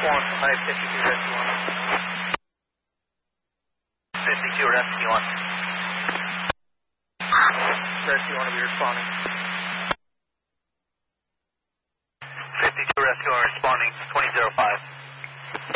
52 rescue 1. 52 rescue 1. Rescue 1 will be responding. 52 rescue 1 responding.